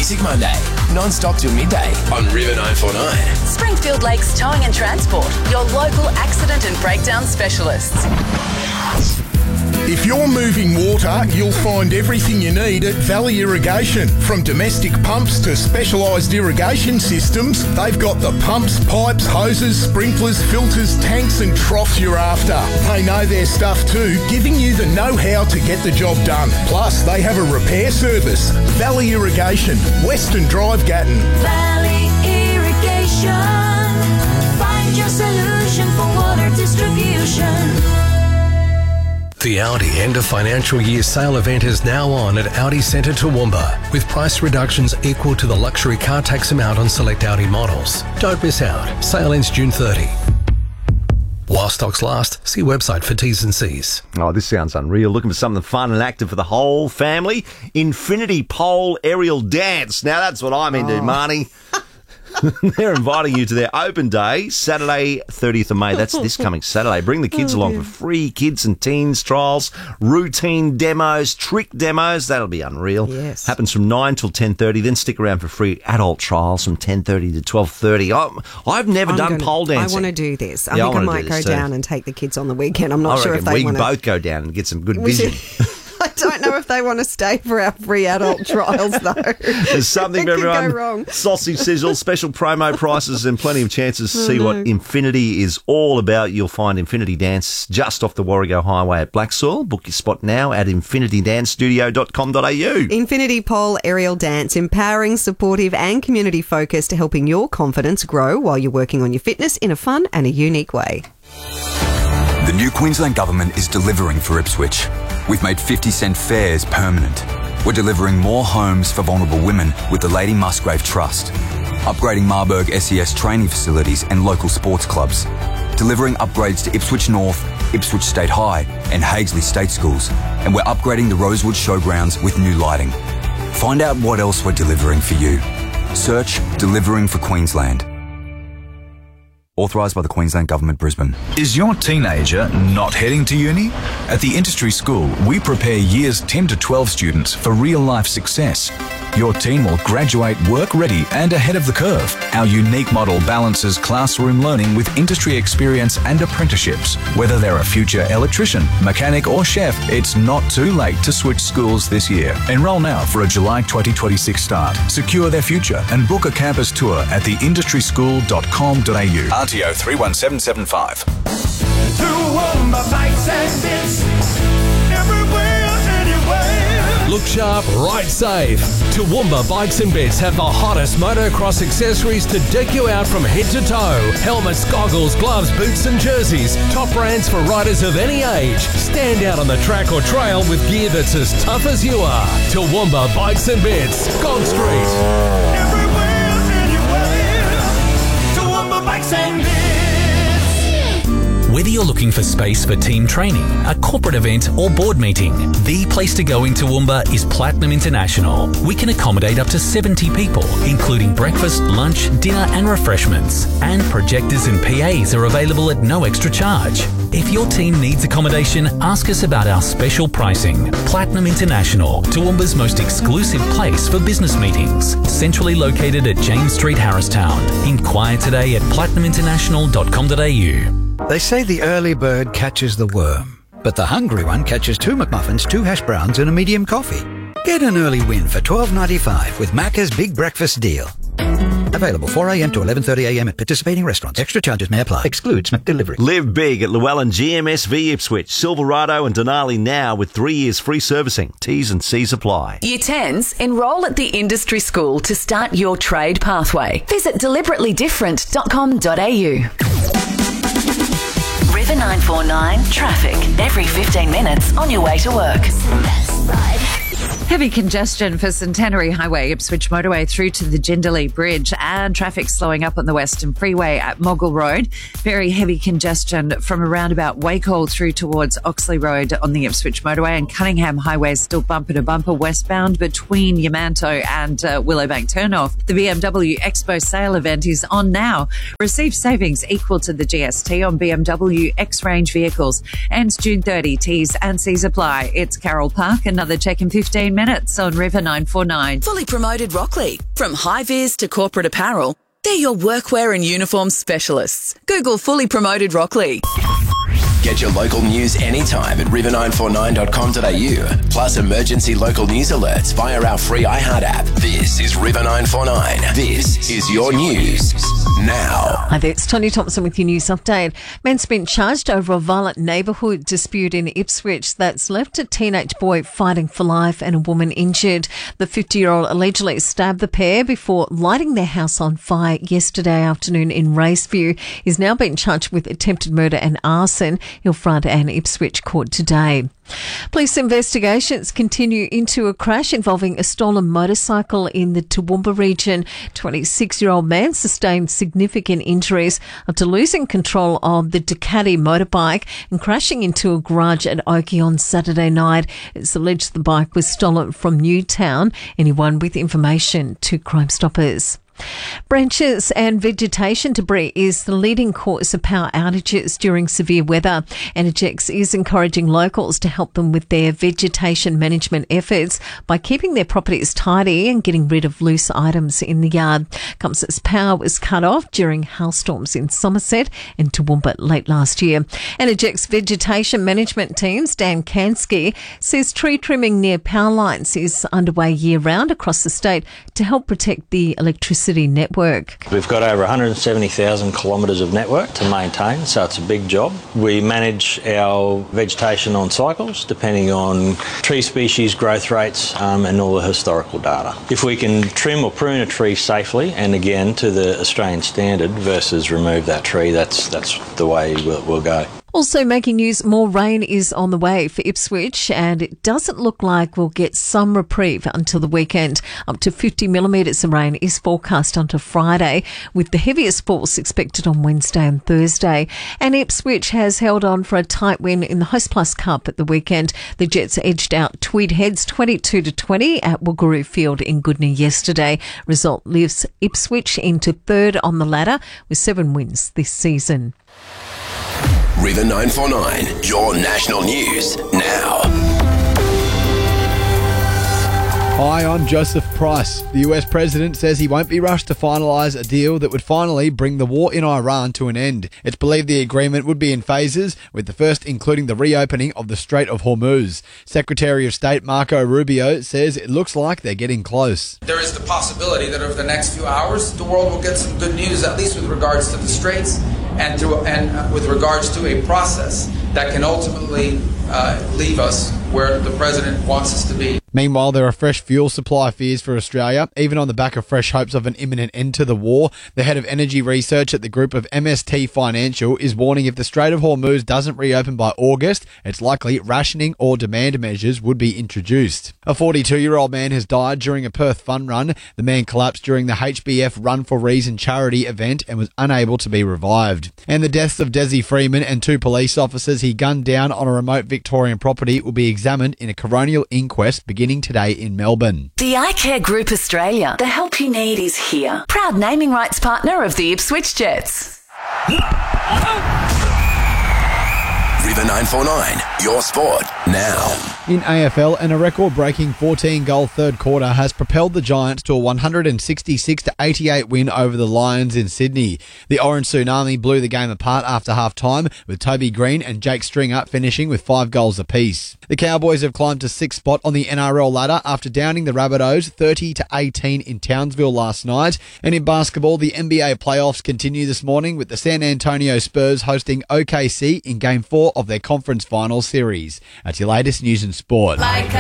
Music Monday, non-stop till midday on River 949. Springfield Lakes Towing and Transport, your local accident and breakdown specialists. If you're moving water, you'll find everything you need at Valley Irrigation. From domestic pumps to specialised irrigation systems, they've got the pumps, pipes, hoses, sprinklers, filters, tanks and troughs you're after. They know their stuff too, giving you the know-how to get the job done. Plus, they have a repair service. Valley Irrigation, Western Drive, Gatton. Valley Irrigation. Find your solution for water distribution. The Audi end of financial year sale event is now on at Audi Centre Toowoomba, with price reductions equal to the luxury car tax amount on select Audi models. Don't miss out. Sale ends June 30. While stocks last, see website for T's and C's. Oh, this sounds unreal. Looking for something fun and active for the whole family? Infinity Pole Aerial Dance. Now, that's what I'm into, Marnie. They're inviting you to their open day, Saturday, 30th of May. That's this coming Saturday. Bring the kids along for free kids and teens trials, routine demos, trick demos. That'll be unreal. Yes. Happens from 9 till 10:30. Then stick around for free adult trials from 10:30 to 12:30. I've never done pole dancing. I want to do this. I Yeah, think I wanna might do go this too. down and take the kids on the weekend. I'm not I sure if reckon they we want can to. both go down and get some good vision. I don't know if they want to stay for our free adult trials, though. There's something for It could everyone. go wrong. Sausage sizzle, special promo prices and plenty of chances to see what Infinity is all about. You'll find Infinity Dance just off the Warrego Highway at Blacksoil. Book your spot now at infinitydancestudio.com.au. Infinity Pole Aerial Dance, empowering, supportive and community focused, helping your confidence grow while you're working on your fitness in a fun and a unique way. The new Queensland Government is delivering for Ipswich. We've made 50-cent fares permanent. We're delivering more homes for vulnerable women with the Lady Musgrave Trust. Upgrading Marburg SES training facilities and local sports clubs. Delivering upgrades to Ipswich North, Ipswich State High and Hagesley State Schools. And we're upgrading the Rosewood Showgrounds with new lighting. Find out what else we're delivering for you. Search Delivering for Queensland. Authorised by the Queensland Government, Brisbane. Is your teenager not heading to uni? At the Industry School, we prepare years 10 to 12 students for real-life success. Your teen will graduate work-ready and ahead of the curve. Our unique model balances classroom learning with industry experience and apprenticeships. Whether they're a future electrician, mechanic or chef, it's not too late to switch schools this year. Enrol now for a July 2026 start. Secure their future and book a campus tour at theindustryschool.com.au. RTO 31775. Toowoomba Bikes and Bits. Everywhere, anywhere. Look sharp, ride safe. Toowoomba Bikes and Bits have the hottest motocross accessories to deck you out from head to toe. Helmets, goggles, gloves, boots and jerseys. Top brands for riders of any age. Stand out on the track or trail with gear that's as tough as you are. Toowoomba Bikes and Bits, Gog Street. Everywhere, anywhere. Toowoomba Bikes and Bits. Whether you're looking for space for team training, a corporate event or board meeting, the place to go in Toowoomba is Platinum International. We can accommodate up to 70 people, including breakfast, lunch, dinner and refreshments. And projectors and PAs are available at no extra charge. If your team needs accommodation, ask us about our special pricing. Platinum International, Toowoomba's most exclusive place for business meetings. Centrally located at James Street, Harristown. Inquire today at platinuminternational.com.au. They say the early bird catches the worm, but the hungry one catches 2 McMuffins, 2 hash browns and a medium coffee. Get an early win for $12.95 with Macca's Big Breakfast Deal. Available 4 a.m. to 11:30 a.m. at participating restaurants. Extra charges may apply. Excludes McDelivery. Live big at Llewellyn GMSV Ipswich, Silverado and Denali now with 3 years free servicing. T's and C's apply. Year 10s, enrol at the Industry School to start your trade pathway. Visit deliberately.different.com.au. River 949 traffic every 15 minutes on your way to work. Heavy congestion for Centenary Highway, Ipswich Motorway through to the Jindalee Bridge, and traffic slowing up on the Western Freeway at Moggle Road. Very heavy congestion from around about Wacol through towards Oxley Road on the Ipswich Motorway, and Cunningham Highway is still bumper to bumper westbound between Yamanto and Willowbank Turnoff. The BMW Expo sale event is on now. Receive savings equal to the GST on BMW X-Range vehicles. Ends June 30. T's and C's apply. It's Carroll Park. Another check in 15 minutes on River 949. Fully promoted Rockley. From high-vis to corporate apparel, they're your workwear and uniform specialists. Google Fully Promoted Rockley. Get your local news anytime at river949.com.au. Plus emergency local news alerts via our free iHeart app. This is River 949. This is your news now. Hi there, it's Tony Thompson with your news update. Man's been charged over a violent neighbourhood dispute in Ipswich that's left a teenage boy fighting for life and a woman injured. The 50-year-old allegedly stabbed the pair before lighting their house on fire yesterday afternoon in Raceview. He's now been charged with attempted murder and arson. He'll front an Ipswich court today. Police investigations continue into a crash involving a stolen motorcycle in the Toowoomba region. 26-year-old man sustained significant injuries after losing control of the Ducati motorbike and crashing into a garage at Oakey on Saturday night. It's alleged the bike was stolen from Newtown. Anyone with information to Crime Stoppers. Branches and vegetation debris is the leading cause of power outages during severe weather. Energex is encouraging locals to help them with their vegetation management efforts by keeping their properties tidy and getting rid of loose items in the yard. Coms's power was cut off during hailstorms in Somerset and Toowoomba late last year. Energex vegetation management teams Dan Kansky says tree trimming near power lines is underway year-round across the state to help protect the electricity network. We've got over 170,000 kilometres of network to maintain, so it's a big job. We manage our vegetation on cycles depending on tree species, growth rates and all the historical data. If we can trim or prune a tree safely and again to the Australian standard versus remove that tree, that's the way we'll go. Also making news, more rain is on the way for Ipswich and it doesn't look like we'll get some reprieve until the weekend. Up to 50 millimetres of rain is forecast onto Friday, with the heaviest falls expected on Wednesday and Thursday. And Ipswich has held on for a tight win in the Hostplus Cup at the weekend. The Jets edged out Tweed Heads 22-20 at Woogaroo Field in Goodna yesterday. Result lifts Ipswich into third on the ladder with 7 wins this season. River 949, your national news now. Hi, I'm Joseph Price. The US president says he won't be rushed to finalise a deal that would finally bring the war in Iran to an end. It's believed the agreement would be in phases, with the first including the reopening of the Strait of Hormuz. Secretary of State Marco Rubio says it looks like they're getting close. There is the possibility that over the next few hours, the world will get some good news, at least with regards to the Straits and with regards to a process that can ultimately leave us where the president wants us to be. Meanwhile, there are fresh fuel supply fears for Australia, even on the back of fresh hopes of an imminent end to the war. The head of energy research at the group of MST Financial is warning if the Strait of Hormuz doesn't reopen by August, it's likely rationing or demand measures would be introduced. A 42-year-old man has died during a Perth fun run. The man collapsed during the HBF Run for Reason charity event and was unable to be revived. And the deaths of Desi Freeman and 2 police officers he gunned down on a remote Victorian property will be examined in a coronial inquest beginning today in Melbourne. The iCare Group Australia. The help you need is here. Proud naming rights partner of the Ipswich Jets. River 949, your sport now. In AFL, and a record-breaking 14-goal third quarter has propelled the Giants to a 166-88 win over the Lions in Sydney. The Orange Tsunami blew the game apart after half-time, with Toby Green and Jake Stringer finishing with 5 goals apiece. The Cowboys have climbed to 6th spot on the NRL ladder after downing the Rabbitohs 30-18 in Townsville last night. And in basketball, the NBA playoffs continue this morning with the San Antonio Spurs hosting OKC in Game 4 of their conference finals series. That's your latest news and sport.